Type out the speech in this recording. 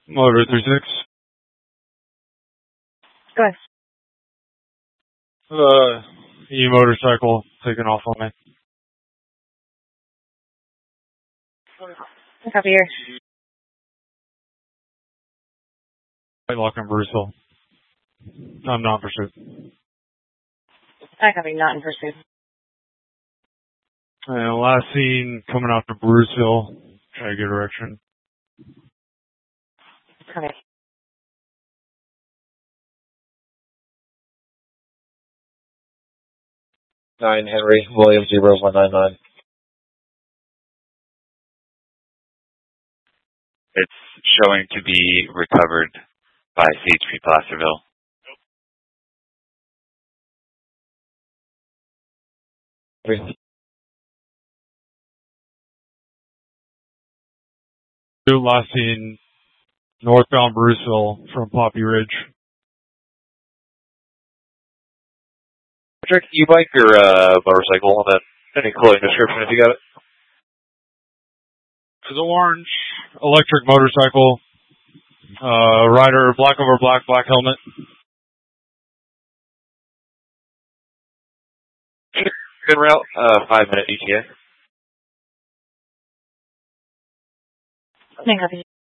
Motor 36. Go ahead. E-motorcycle taking off on me. Copy here. White Lock in Bruceville. I'm not in pursuit. I copy, not in pursuit. And last seen coming out to Bruceville. Try to get direction. Copy. 9 Henry, William 0199. It's showing to be recovered by CHP Placerville. Last seen northbound Bruceville from Poppy Ridge. Check e-bike or motorcycle on that. Any clothing description if you got it? It's orange, electric motorcycle, rider, black over black, black helmet. Good route, 5-minute ETA. Copy.